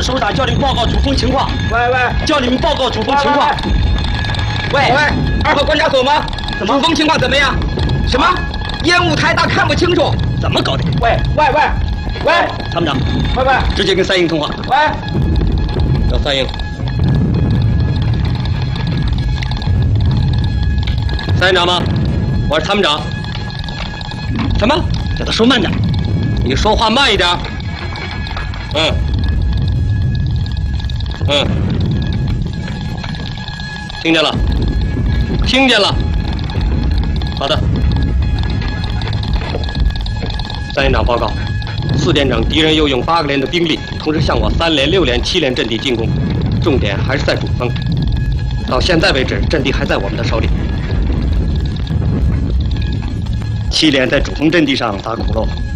首长叫你们报告主峰情况。 喂， 叫你们报告主峰情况。 喂，2号观察所吗？ 怎么？ 主峰情况怎么样？什么？烟雾太大，看不清楚。 怎么搞的？ 喂， 参谋长。 喂， 直接跟3营通话。 喂， 叫3营。3营长吗？我是参谋长。什么？叫他说慢点。你说话慢一点。听见了，听见了。好的。3营长报告，4点整，敌人又用8个连的兵力，同时向我3连、6连、7连阵地进攻，重点还是在主峰。到现在为止，阵地还在我们的手里。7连在主峰阵地上打鼓喽。